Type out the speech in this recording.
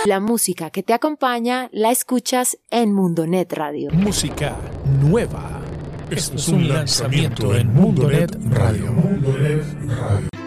La música que te acompaña la escuchas en Mundonet Radio. Música nueva. Esto es un lanzamiento en Mundonet Radio.